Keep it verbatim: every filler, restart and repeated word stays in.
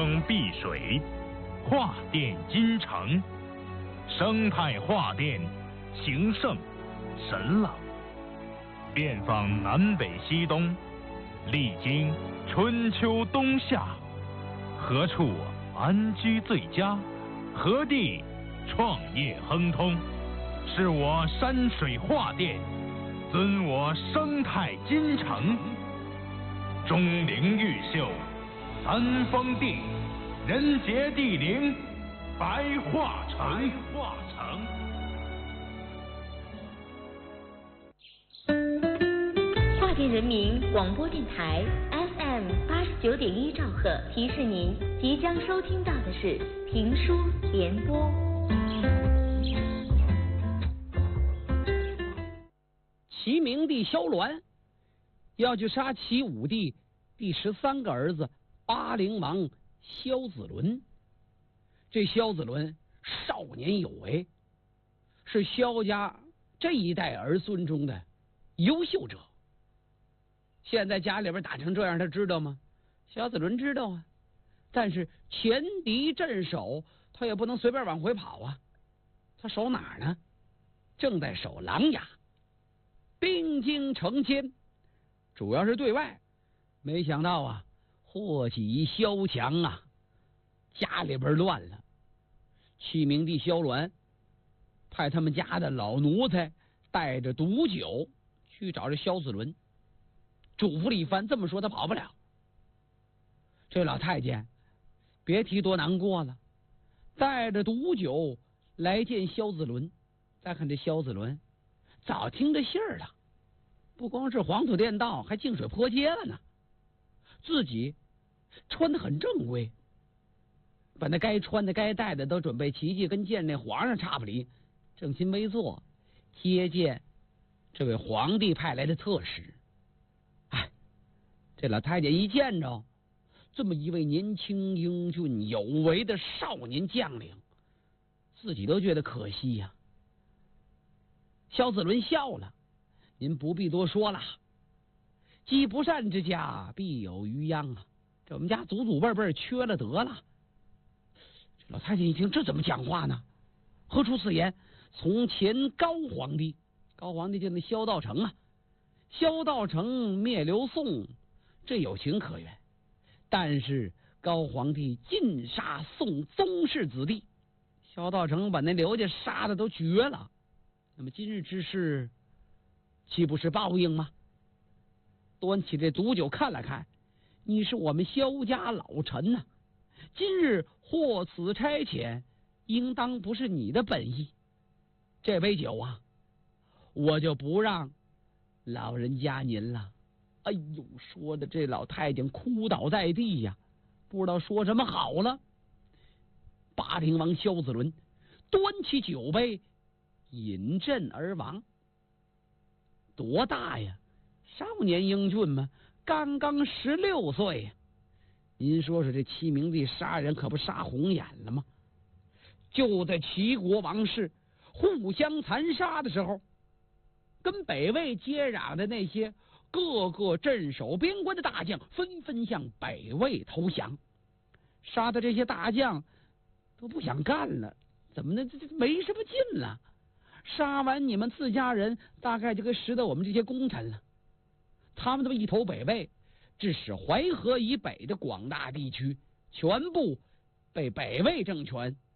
风避水，化电金城，生态化电，情圣神朗，遍访南北西东，历经春秋冬夏，何处安居最佳？何地创业亨通？是我山水画电，尊我生态金城。钟灵毓秀，三丰地，人杰地灵，白化城。白化城。 华电人民广播电台 F M 八十九点一兆赫提示您，即将收听到的是评书联播。 齐明帝萧鸾要去杀齐武帝第十三个儿子巴陵王萧子伦。这萧子伦少年有为，是萧家这一代儿孙中的优秀者。现在家里边打成这样，他知道吗？萧子伦知道啊，但是前敌镇守，他也不能随便往回跑啊。他守哪儿呢？正在守琅琊，兵精城坚，主要是对外。没想到啊，祸起萧墙啊，家里边乱了。齐明帝萧鸾派他们家的老奴才带着毒酒去找这萧子伦，嘱咐了一番，这么说他跑不了。这老太监别提多难过了，带着毒酒来见萧子伦。再看这萧子伦早听着信儿了，不光是黄土垫道，还净水泼街了呢。自己穿得很正规，把那该穿的该戴的都准备齐齐，跟见那皇上差不离，正襟危坐接见这位皇帝派来的特使。哎，这老太监一见着这么一位年轻英俊有为的少年将领，自己都觉得可惜呀、啊。萧子伦笑了，您不必多说了，积不善之家必有余殃啊，这我们家祖祖辈辈缺了德了。这老太监一听，这怎么讲话呢？何出此言？从前高皇帝，高皇帝就那萧道成啊，萧道成灭刘宋，这有情可原，但是高皇帝尽杀宋宗室子弟，萧道成把那刘家杀的都绝了。那么今日之事，岂不是报应吗？端起这毒酒看了看，你是我们萧家老臣呐、啊，今日获此差遣，应当不是你的本意。这杯酒啊，我就不让老人家您了。哎呦，说的这老太监哭倒在地呀，不知道说什么好了。巴陵王萧子伦端起酒杯，饮鸩而亡。多大呀？少年英俊嘛，刚刚十六岁呀。您说说，这齐明帝杀人可不杀红眼了吗？就在齐国王室互相残杀的时候，跟北魏接壤的那些各个镇守边关的大将纷纷向北魏投降，杀的这些大将都不想干了，怎么呢？这这没什么劲了。杀完你们自家人，大概就该识得我们这些功臣了。他们这么一投北魏，致使淮河以北的广大地区全部被北魏政权